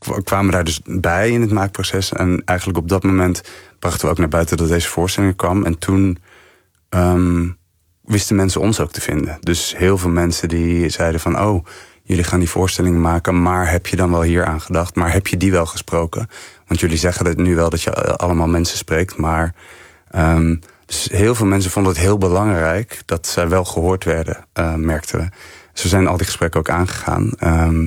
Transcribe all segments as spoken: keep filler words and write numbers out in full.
kwamen daar dus bij in het maakproces. En eigenlijk op dat moment brachten we ook naar buiten dat deze voorstelling kwam. En toen um, wisten mensen ons ook te vinden. Dus heel veel mensen die zeiden van... oh, jullie gaan die voorstelling maken, maar heb je dan wel hier aan gedacht? Maar heb je die wel gesproken? Want jullie zeggen het nu wel dat je allemaal mensen spreekt, maar... Um, dus heel veel mensen vonden het heel belangrijk dat zij wel gehoord werden, uh, merkten we. Dus we zijn al die gesprekken ook aangegaan. Um,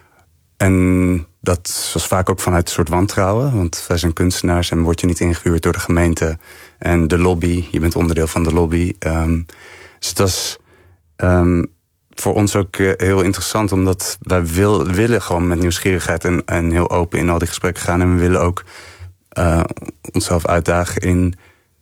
en dat was vaak ook vanuit een soort wantrouwen. Want wij zijn kunstenaars en word je niet ingehuurd door de gemeente en de lobby. Je bent onderdeel van de lobby. Um, dus het was um, voor ons ook heel interessant, omdat wij wil, willen gewoon met nieuwsgierigheid en, en heel open in al die gesprekken gaan. En we willen ook uh, onszelf uitdagen in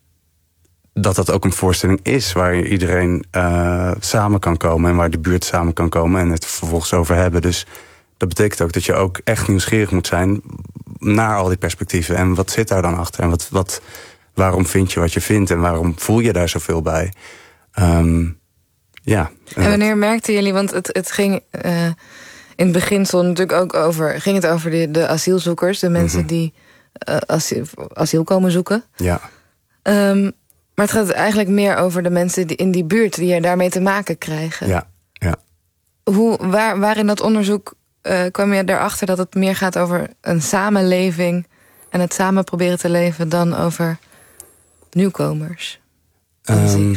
dat dat ook een voorstelling is waar iedereen uh, samen kan komen en waar de buurt samen kan komen en het vervolgens over hebben. Dus dat betekent ook dat je ook echt nieuwsgierig moet zijn naar al die perspectieven. En wat zit daar dan achter? En wat, wat, waarom vind je wat je vindt? En waarom voel je daar zoveel bij? Um, ja. En, en wanneer dat... merkten jullie, want het, het ging uh, in het begin stond natuurlijk ook over, ging het over de, de asielzoekers, de mensen mm-hmm. die uh, asiel, asiel komen zoeken. Ja. Um, maar het gaat eigenlijk meer over de mensen die in die buurt die er daarmee te maken krijgen. Ja, ja. Hoe, waar, waar in dat onderzoek uh, kwam je erachter dat het meer gaat over een samenleving en het samen proberen te leven dan over nieuwkomers? Um,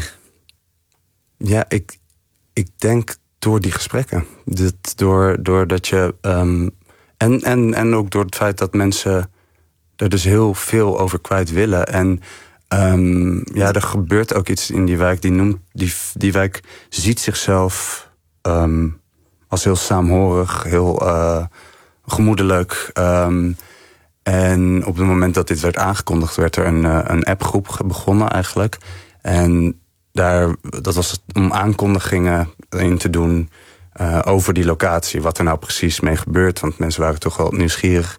ja, ik, ik denk door die gesprekken. Dat, door, doordat je... Um, en, en, en ook door het feit dat mensen er dus heel veel over kwijt willen. En um, ja, er gebeurt ook iets in die wijk. Die, noemt, die, die wijk ziet zichzelf um, als heel saamhorig, heel uh, gemoedelijk. Um, en op het moment dat dit werd aangekondigd, werd er een, uh, een appgroep begonnen eigenlijk. En daar, dat was het om aankondigingen in te doen uh, over die locatie. Wat er nou precies mee gebeurt, want mensen waren toch wel nieuwsgierig.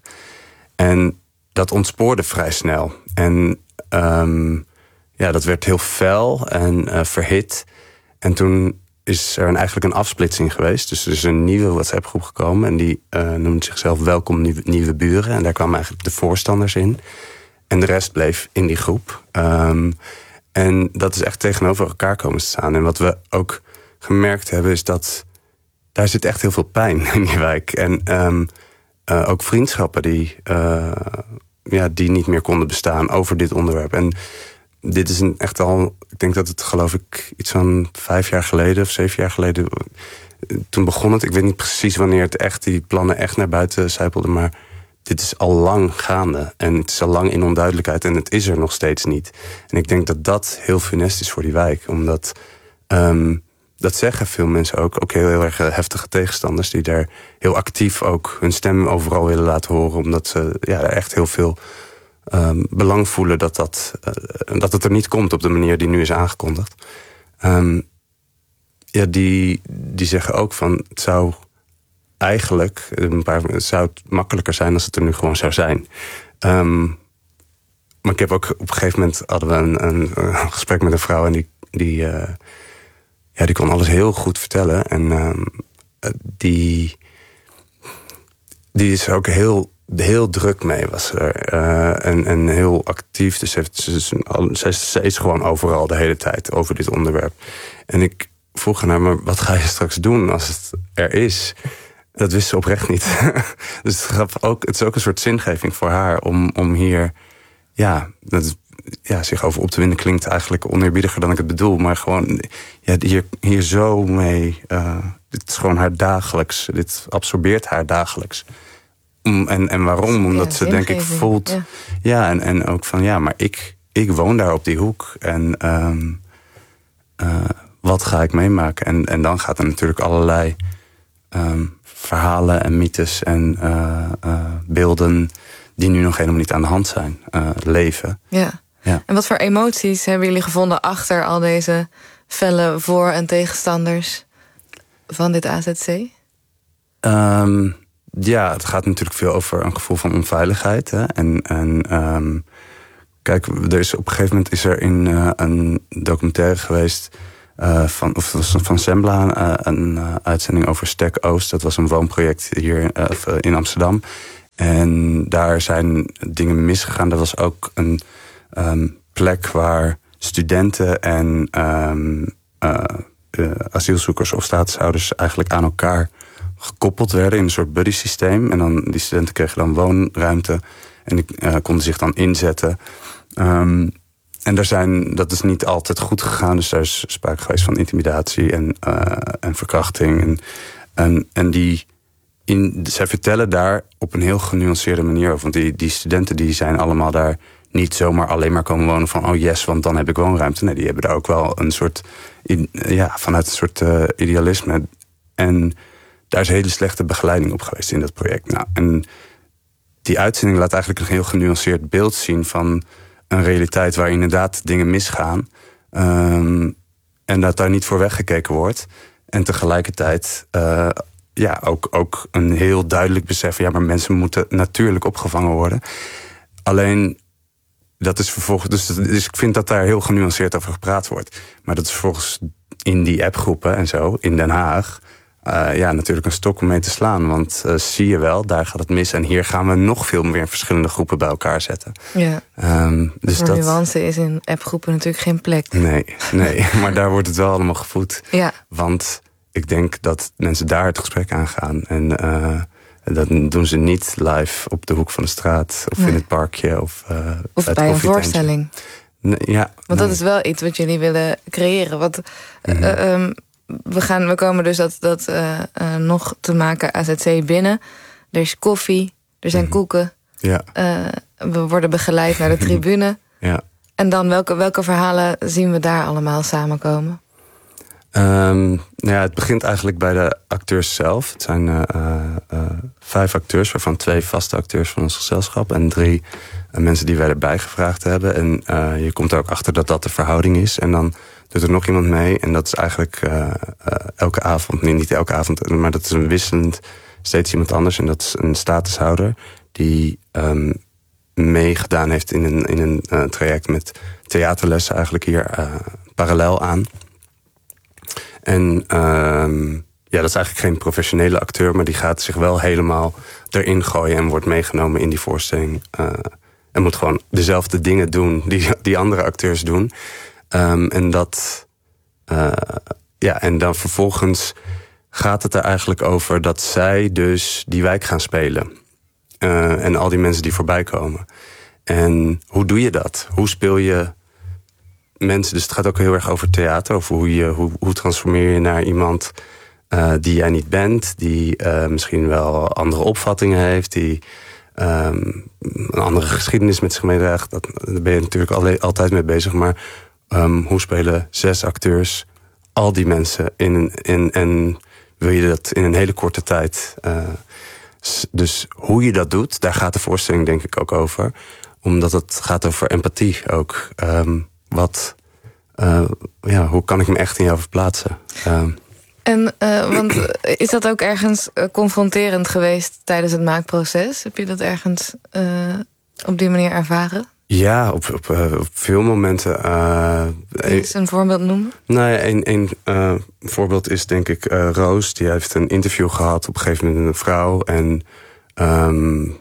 En dat ontspoorde vrij snel. En um, ja, dat werd heel fel en uh, verhit. En toen is er een, eigenlijk een afsplitsing geweest. Dus er is een nieuwe WhatsApp-groep gekomen. En die uh, noemde zichzelf Welkom Nieuwe, Nieuwe Buren. En daar kwamen eigenlijk de voorstanders in. En de rest bleef in die groep. Um, en dat is echt tegenover elkaar komen te staan. En wat we ook gemerkt hebben is dat daar zit echt heel veel pijn in die wijk. En um, uh, ook vriendschappen die, uh, ja, die niet meer konden bestaan over dit onderwerp. En dit is een echt al, ik denk dat het geloof ik iets van vijf jaar geleden of zeven jaar geleden, toen begon het. Ik weet niet precies wanneer het echt, die plannen echt naar buiten zijpelden, maar dit is al lang gaande. En het is al lang in onduidelijkheid en het is er nog steeds niet. En ik denk dat dat heel funest is voor die wijk. Omdat, um, dat zeggen veel mensen ook, ook heel, heel erg heftige tegenstanders, die daar heel actief ook hun stem overal willen laten horen. Omdat ze ja, echt heel veel Um, belang voelen dat, dat, uh, dat het er niet komt op de manier die nu is aangekondigd. Um, ja, die, die zeggen ook van het zou eigenlijk een paar, het zou het makkelijker zijn als het er nu gewoon zou zijn. Um, maar ik heb ook op een gegeven moment hadden we een, een, een gesprek met een vrouw en die, die, uh, ja, die kon alles heel goed vertellen. En um, die, die is ook heel heel druk mee was er. Uh, en, en heel actief. Dus heeft, ze, ze, ze is gewoon overal de hele tijd over dit onderwerp. En ik vroeg haar, maar wat ga je straks doen als het er is? Dat wist ze oprecht niet. Dus het, gaf ook, het is ook een soort zingeving voor haar om, om hier ja, dat, ja, zich over op te winnen. Klinkt eigenlijk oneerbiediger dan ik het bedoel. Maar gewoon ja, hier, hier zo mee. Uh, dit is gewoon haar dagelijks. Dit absorbeert haar dagelijks. Om, en, en waarom? Omdat ja, ze denk ik voelt... Ja, ja en, en ook van ja, maar ik, ik woon daar op die hoek. En um, uh, wat ga ik meemaken? En, en dan gaat er natuurlijk allerlei um, verhalen en mythes en uh, uh, beelden die nu nog helemaal niet aan de hand zijn, uh, leven. Ja. Ja. En wat voor emoties hebben jullie gevonden achter al deze felle voor- en tegenstanders van dit A Z C? Um, Ja, het gaat natuurlijk veel over een gevoel van onveiligheid. Hè? En, en um, kijk, er is, op een gegeven moment is er in uh, een documentaire geweest uh, van, of van Sembla, uh, een uh, uitzending over Stek Oost. Dat was een woonproject hier uh, in Amsterdam. En daar zijn dingen misgegaan. Er was ook een um, plek waar studenten en um, uh, uh, asielzoekers of statushouders eigenlijk aan elkaar gekoppeld werden in een soort buddy systeem. En dan die studenten kregen dan woonruimte en die uh, konden zich dan inzetten. Um, en daar zijn, dat is niet altijd goed gegaan. Dus daar is sprake geweest van intimidatie en, uh, en verkrachting. En, en, en die, in, zij vertellen daar op een heel genuanceerde manier over. Want die, die studenten die zijn allemaal daar niet zomaar alleen maar komen wonen van oh yes, want dan heb ik woonruimte. Nee, die hebben daar ook wel een soort, ja, vanuit een soort uh, idealisme. En daar is hele slechte begeleiding op geweest in dat project. Nou, en die uitzending laat eigenlijk een heel genuanceerd beeld zien van een realiteit waar inderdaad dingen misgaan. Um, en dat daar niet voor weggekeken wordt. En tegelijkertijd uh, ja, ook, ook een heel duidelijk besef van ja, maar mensen moeten natuurlijk opgevangen worden. Alleen dat is vervolgens. Dus, dus ik vind dat daar heel genuanceerd over gepraat wordt. Maar dat is vervolgens in die appgroepen en zo, in Den Haag. Uh, ja, natuurlijk een stok om mee te slaan. Want uh, zie je wel, daar gaat het mis. En hier gaan we nog veel meer verschillende groepen bij elkaar zetten. Ja. Um, dus Voor dat nuance is in appgroepen natuurlijk geen plek. Nee, nee. Maar daar wordt het wel allemaal gevoed. Ja. Want ik denk dat mensen daar het gesprek aangaan. En uh, dat doen ze niet live op de hoek van de straat. Of nee. in het parkje. Of, uh, of bij, bij een voorstelling. Nee, ja, Want nee. dat is wel iets wat jullie willen creëren. Wat, mm-hmm. uh, um, we, gaan, we komen dus dat, dat uh, uh, nog te maken A Z C binnen. Er is koffie, er zijn mm-hmm. koeken. Ja. Uh, we worden begeleid naar de tribune. Ja. En dan welke, welke verhalen zien we daar allemaal samenkomen? Um, nou ja, het begint eigenlijk bij de acteurs zelf. Het zijn uh, uh, vijf acteurs, waarvan twee vaste acteurs van ons gezelschap en drie uh, mensen die wij erbij gevraagd hebben. En uh, je komt er ook achter dat dat de verhouding is. En dan doet er nog iemand mee. En dat is eigenlijk uh, uh, elke avond, nee, niet elke avond, maar dat is een wisselend steeds iemand anders. En dat is een statushouder die um, meegedaan heeft in een, in een uh, traject met theaterlessen eigenlijk hier uh, parallel aan. En uh, ja, dat is eigenlijk geen professionele acteur, maar die gaat zich wel helemaal erin gooien en wordt meegenomen in die voorstelling. Uh, en moet gewoon dezelfde dingen doen die, die andere acteurs doen. Um, en dat, uh, ja, en dan vervolgens gaat het er eigenlijk over dat zij dus die wijk gaan spelen. Uh, en al die mensen die voorbij komen. En hoe doe je dat? Hoe speel je mensen? Dus het gaat ook heel erg over theater. Over hoe, je, hoe, hoe transformeer je naar iemand uh, die jij niet bent. Die uh, misschien wel andere opvattingen heeft. Die um, een andere geschiedenis met zich meedraagt. Dat, daar ben je natuurlijk alle, altijd mee bezig. Maar um, hoe spelen zes acteurs al die mensen in, in, en wil je dat in een hele korte tijd? Uh, dus hoe je dat doet, daar gaat de voorstelling denk ik ook over. Omdat het gaat over empathie ook. Um, wat, uh, ja, hoe kan ik me echt in jou verplaatsen? Um, en uh, want is dat ook ergens uh, confronterend geweest tijdens het maakproces? Heb je dat ergens uh, op die manier ervaren? Ja, op, op, uh, op veel momenten. Uh, Kun je eens een voorbeeld noemen? Nou ja, een, een uh, voorbeeld is denk ik uh, Roos. Die heeft een interview gehad op een gegeven moment met een vrouw. En um,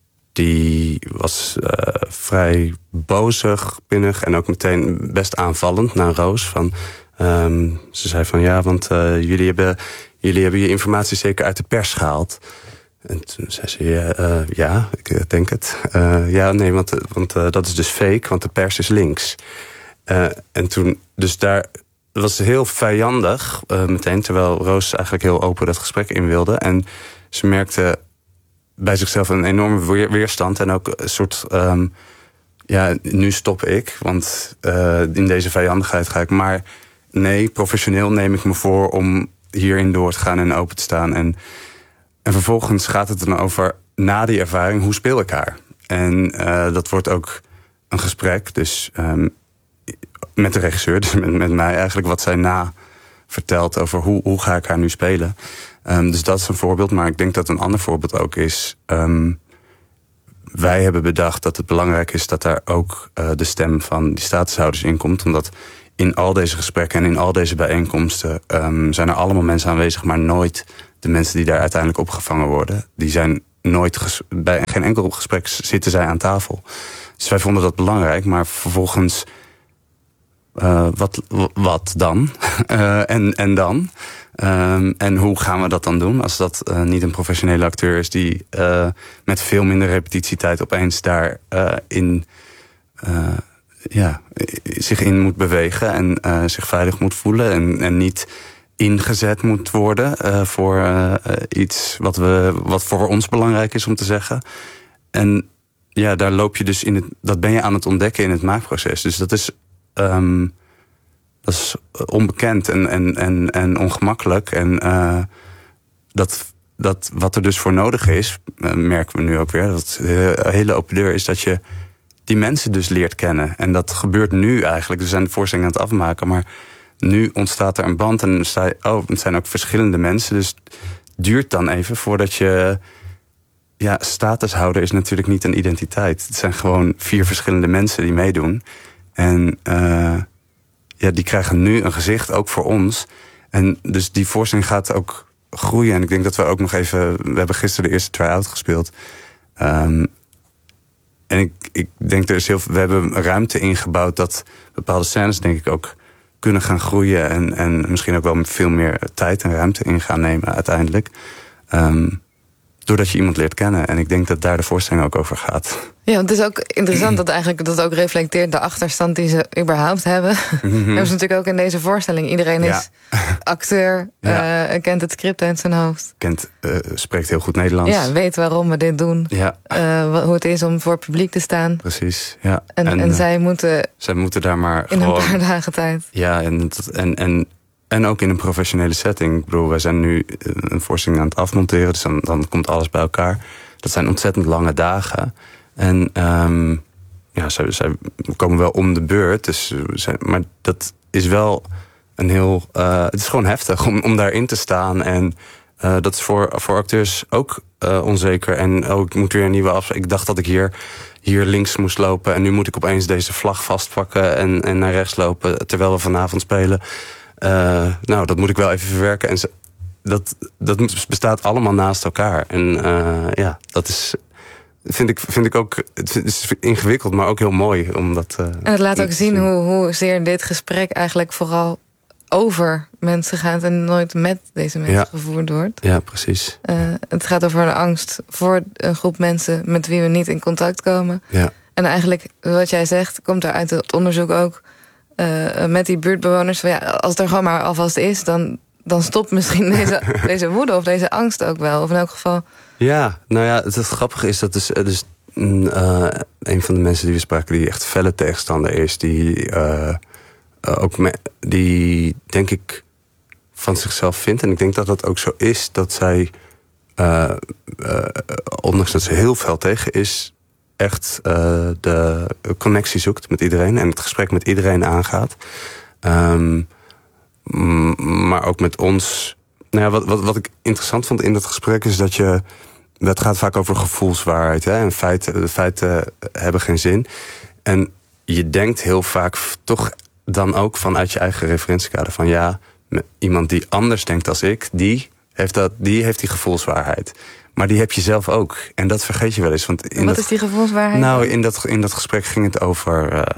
die was uh, vrij bozig, pinnig en ook meteen best aanvallend naar Roos. Van, um, ze zei van ja, want uh, jullie, hebben, jullie hebben je informatie zeker uit de pers gehaald. En toen zei ze, ja, uh, ja ik denk het. Uh, ja, nee, want, want uh, dat is dus fake, want de pers is links. Uh, en toen, dus daar was ze heel vijandig uh, meteen, terwijl Roos eigenlijk heel open dat gesprek in wilde. En ze merkte bij zichzelf een enorme weerstand en ook een soort, um, ja, nu stop ik, want uh, in deze vijandigheid ga ik. Maar nee, professioneel neem ik me voor om hierin door te gaan en open te staan. En En vervolgens gaat het dan over, na die ervaring, hoe speel ik haar? En uh, dat wordt ook een gesprek, dus um, met de regisseur, dus met, met mij eigenlijk, wat zij na vertelt over hoe, hoe ga ik haar nu spelen. Um, dus dat is een voorbeeld, maar ik denk dat een ander voorbeeld ook is, Um, wij hebben bedacht dat het belangrijk is dat daar ook uh, de stem van die statushouders in komt, omdat in al deze gesprekken en in al deze bijeenkomsten um, zijn er allemaal mensen aanwezig, maar nooit de mensen die daar uiteindelijk opgevangen worden. Die zijn nooit ges- bij geen enkel gesprek zitten zij aan tafel. Dus wij vonden dat belangrijk, maar vervolgens uh, wat, wat dan? uh, en, en dan? Um, en hoe gaan we dat dan doen als dat uh, niet een professionele acteur is die uh, met veel minder repetitietijd opeens daar uh, in, uh, ja, zich in moet bewegen en uh, zich veilig moet voelen en, en niet ingezet moet worden uh, voor uh, iets wat, we, wat voor ons belangrijk is om te zeggen. En ja, daar loop je dus in het, dat ben je aan het ontdekken in het maakproces. Dus dat is, um, dat is onbekend en, en, en, en ongemakkelijk. En uh, dat, dat wat er dus voor nodig is, uh, merken we nu ook weer, dat een hele open deur is dat je die mensen dus leert kennen. En dat gebeurt nu eigenlijk. We zijn de voorstelling aan het afmaken, maar nu ontstaat er een band en sta je, oh, het zijn ook verschillende mensen. Dus het duurt dan even voordat je... Ja, statushouder is natuurlijk niet een identiteit. Het zijn gewoon vier verschillende mensen die meedoen. En uh, ja, die krijgen nu een gezicht, ook voor ons. En dus die voorstelling gaat ook groeien. En ik denk dat we ook nog even... We hebben gisteren de eerste try-out gespeeld. Um, en ik, ik denk, er is heel veel... We hebben ruimte ingebouwd dat bepaalde scènes, denk ik, ook kunnen gaan groeien. En, en misschien ook wel met veel meer tijd en ruimte in gaan nemen uiteindelijk. Um, Doordat je iemand leert kennen. En ik denk dat daar de voorstelling ook over gaat. Ja, want het is ook interessant dat eigenlijk dat ook reflecteert de achterstand die ze überhaupt hebben. Mm-hmm. Hebben ze natuurlijk ook in deze voorstelling. Iedereen ja. is acteur, ja. uh, kent het script uit zijn hoofd. Kent, uh, spreekt heel goed Nederlands. Ja, weet waarom we dit doen. Ja. Uh, hoe het is om voor het publiek te staan. Precies, ja. En, en, en zij moeten... Zij moeten daar maar in gewoon... een paar dagen tijd. Ja, en... en, en En ook in een professionele setting. Ik bedoel, wij zijn nu een voorstelling aan het afmonteren. Dus dan, dan komt alles bij elkaar. Dat zijn ontzettend lange dagen. En um, ja, zij, zij komen wel om de beurt. Dus, zij, maar dat is wel een heel... Uh, het is gewoon heftig om, om daarin te staan. En uh, dat is voor, voor acteurs ook uh, onzeker. En oh, ik moet weer een nieuwe afspraak. Ik dacht dat ik hier, hier links moest lopen. En nu moet ik opeens deze vlag vastpakken en, en naar rechts lopen. Terwijl we vanavond spelen. Uh, nou, dat moet ik wel even verwerken. En ze, dat, dat bestaat allemaal naast elkaar. En uh, ja, dat is, vind ik, vind ik ook... Het is ingewikkeld, maar ook heel mooi. Omdat, uh, en het laat ook zien, zien. Hoe, hoezeer dit gesprek eigenlijk vooral over mensen gaat... en nooit met deze mensen ja. gevoerd wordt. Ja, precies. Uh, het gaat over een angst voor een groep mensen... met wie we niet in contact komen. Ja. En eigenlijk, wat jij zegt, komt er uit het onderzoek ook... Uh, met die buurtbewoners, van ja, als het er gewoon maar alvast is... dan, dan stopt misschien deze, deze woede of deze angst ook wel. Of in elk geval... Ja, nou ja, het, het grappige is dat dus, dus uh, een van de mensen die we spraken... die echt felle tegenstander is... die, uh, uh, ook me, die denk ik van zichzelf vindt... en ik denk dat dat ook zo is... dat zij, uh, uh, ondanks dat ze heel fel tegen is... echt uh, de connectie zoekt met iedereen... en het gesprek met iedereen aangaat. Um, m- maar ook met ons... Nou ja, wat, wat, wat ik interessant vond in dat gesprek is dat je... Het gaat vaak over gevoelswaarheid. Hè? En feiten, feiten hebben geen zin. En je denkt heel vaak toch dan ook vanuit je eigen referentiekader... van ja, iemand die anders denkt als ik... die heeft, dat, die, heeft die gevoelswaarheid... Maar die heb je zelf ook. En dat vergeet je wel eens. Want in Wat dat, is die gevoelswaarheid? Nou, in dat, in dat gesprek ging het over... Uh,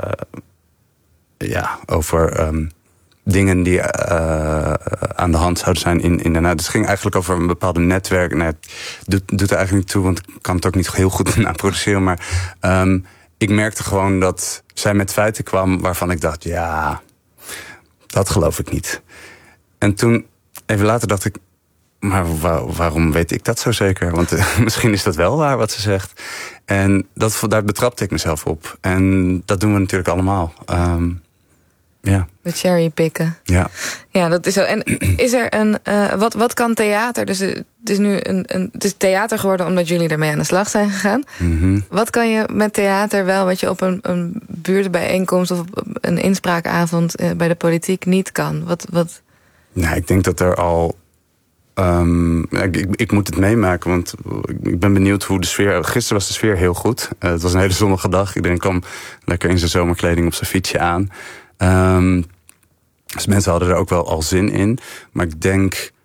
ja, over um, dingen die uh, aan de hand zouden zijn in, in de... Nou, het ging eigenlijk over een bepaalde netwerk. Nou, het doet, doet er eigenlijk niet toe, want ik kan het ook niet heel goed naproduceren. Maar um, ik merkte gewoon dat zij met feiten kwam... waarvan ik dacht, ja, dat geloof ik niet. En toen, even later dacht ik... Maar waar, waarom weet ik dat zo zeker? Want uh, misschien is dat wel waar wat ze zegt. En dat, daar betrapte ik mezelf op. En dat doen we natuurlijk allemaal. Um, ja. De cherrypicken. Ja. Ja, dat is zo. En is er een... Uh, wat, wat kan theater? Dus het is nu een, een... Het is theater geworden omdat jullie ermee aan de slag zijn gegaan. Mm-hmm. Wat kan je met theater wel... wat je op een, een buurtbijeenkomst... of op een inspraakavond uh, bij de politiek niet kan? Wat... wat... Nou, ik denk dat er al... Um, ik, ik, ik moet het meemaken, want ik ben benieuwd hoe de sfeer... Gisteren was de sfeer heel goed. Uh, het was een hele zonnige dag. Iedereen kwam lekker in zijn zomerkleding op zijn fietsje aan. Um, dus mensen hadden er ook wel al zin in. Maar ik denk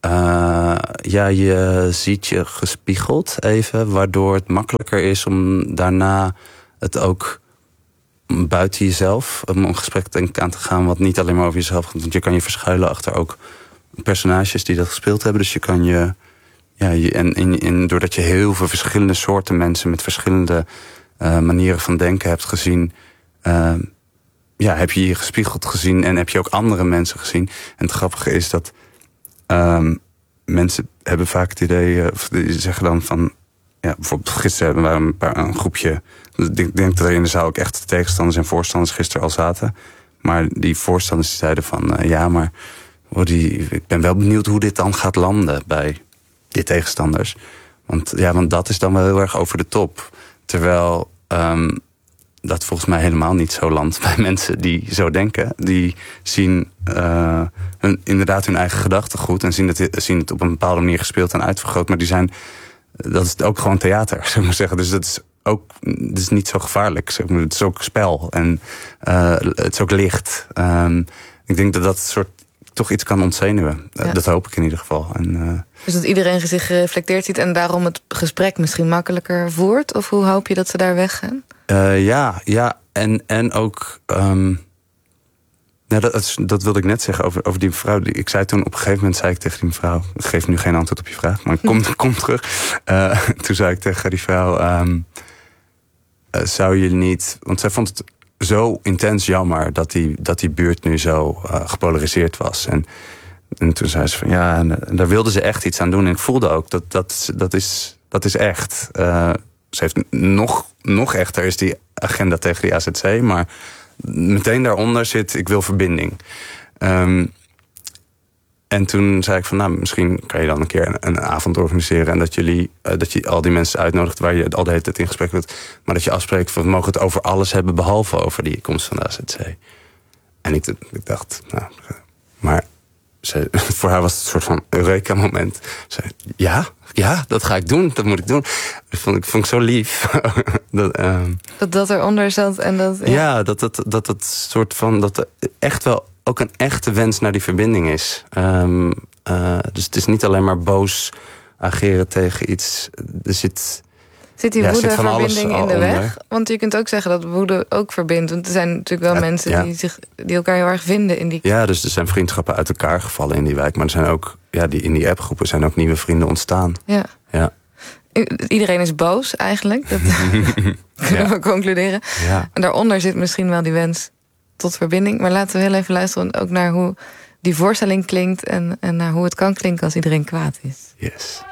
Uh, ja, je ziet je gespiegeld even, waardoor het makkelijker is om daarna het ook buiten jezelf, om een gesprek denk ik, aan te gaan wat niet alleen maar over jezelf gaat. Want je kan je verschuilen achter ook personages die dat gespeeld hebben. Dus je kan je, ja, je en, en, en doordat je heel veel verschillende soorten mensen met verschillende uh, manieren van denken hebt gezien, uh, ja, heb je je gespiegeld gezien en heb je ook andere mensen gezien. En het grappige is dat Um, mensen hebben vaak het idee, of die zeggen dan van, ja, bijvoorbeeld gisteren waren een, paar, een groepje, ik denk dat er in de zaal ook echt tegenstanders en voorstanders gisteren al zaten. Maar die voorstanders die zeiden van, uh, ja, maar oh, die, ik ben wel benieuwd hoe dit dan gaat landen bij die tegenstanders. Want, ja, want dat is dan wel heel erg over de top. Terwijl um, dat volgens mij helemaal niet zo landt bij mensen die zo denken. Die zien uh, hun, inderdaad hun eigen gedachtegoed en zien het, zien het op een bepaalde manier gespeeld en uitvergroot. Maar die zijn, dat is ook gewoon theater, zou ik maar zeggen. Dus dat is ook, dat is niet zo gevaarlijk. Zeg maar. Het is ook spel en uh, het is ook licht. Um, ik denk dat dat soort toch iets kan ontzenuwen. Ja. Dat hoop ik in ieder geval. En, uh, dus dat iedereen zich gereflecteerd ziet en daarom het gesprek misschien makkelijker voert? Of hoe hoop je dat ze daar weggaan? Uh, ja, ja. En, en ook Um, nou, dat, dat wilde ik net zeggen over, over die mevrouw. Ik zei toen op een gegeven moment zei ik tegen die mevrouw, ik geef nu geen antwoord op je vraag, maar kom, kom terug. Uh, toen zei ik tegen die vrouw, um, uh, zou je niet, want zij vond het zo intens jammer dat die, dat die buurt nu zo uh, gepolariseerd was. En, en toen zei ze van ja, en, en daar wilde ze echt iets aan doen. En ik voelde ook dat dat, dat, is, dat is echt. Uh, ze heeft nog, nog echter is die agenda tegen die A Z C, maar meteen daaronder zit, ik wil verbinding. Um, en toen zei ik van, nou, misschien kan je dan een keer een, een avond organiseren en dat jullie, uh, dat je al die mensen uitnodigt waar je al de hele tijd in gesprek wilt, maar dat je afspreekt van, we mogen het over alles hebben behalve over die komst van de A Z C. En ik, ik dacht, nou, maar ze, voor haar was het een soort van Eureka-moment. Ze zei, ja, ja, dat ga ik doen, dat moet ik doen. Dat vond ik, vond ik zo lief. dat, um, dat dat eronder zat en dat... Ja, ja dat, dat, dat dat soort van, dat er echt wel ook een echte wens naar die verbinding is. Um, uh, dus het is niet alleen maar boos ageren tegen iets. Er zit... Zit die ja, woede-verbinding in de weg? Want je kunt ook zeggen dat woede ook verbindt. Want er zijn natuurlijk wel ja, mensen ja. die, zich, die elkaar heel erg vinden in die... Ja, dus er zijn vriendschappen uit elkaar gevallen in die wijk. Maar er zijn ook, ja, die, in die appgroepen zijn ook nieuwe vrienden ontstaan. Ja. ja. Iedereen is boos eigenlijk. Dat kunnen ja. we concluderen. Ja. En daaronder zit misschien wel die wens tot verbinding. Maar laten we heel even luisteren ook naar hoe die voorstelling klinkt... en, en naar hoe het kan klinken als iedereen kwaad is. Yes.